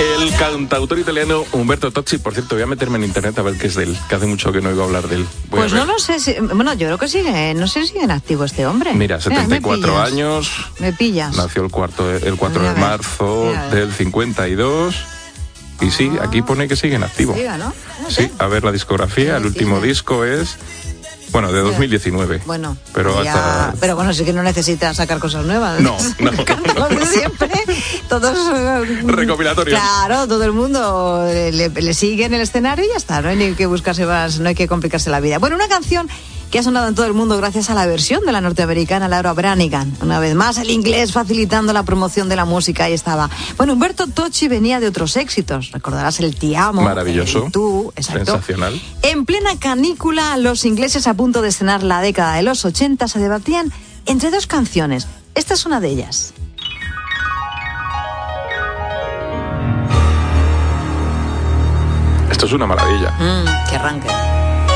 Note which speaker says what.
Speaker 1: El cantautor italiano Umberto Tozzi, por cierto, voy a meterme en internet a ver qué es de él, que hace mucho que no oigo hablar de él.
Speaker 2: Pues no lo sé, bueno, yo creo que sigue, no sé si sigue en activo este hombre.
Speaker 1: Mira, 74 años.
Speaker 2: Me pillas.
Speaker 1: Nació el 4 de marzo del 52. Y sí, aquí pone que sigue en activo.
Speaker 2: Siga, ¿no?
Speaker 1: Sí, a ver la discografía, el último disco es... Bueno, de 2019.
Speaker 2: Bueno,
Speaker 1: pero
Speaker 2: bueno, sí que no necesita sacar cosas nuevas.
Speaker 1: No.
Speaker 2: Los de siempre, todos...
Speaker 1: recopilatorios.
Speaker 2: Claro, todo el mundo le sigue en el escenario y ya está, no hay ni que buscarse más, no hay que complicarse la vida. Bueno, una canción que ha sonado en todo el mundo gracias a la versión de la norteamericana Laura Branigan. Una vez más, el inglés facilitando la promoción de la música, ahí estaba. Bueno, Umberto Tozzi venía de otros éxitos. Recordarás el Ti amo.
Speaker 1: Maravilloso.
Speaker 2: El Tú, exacto.
Speaker 1: Sensacional.
Speaker 2: En plena canícula, los ingleses a punto de estrenar la década de los 80 se debatían entre dos canciones. Esta es una de ellas.
Speaker 1: Esto es una maravilla.
Speaker 2: ¡Qué arranque!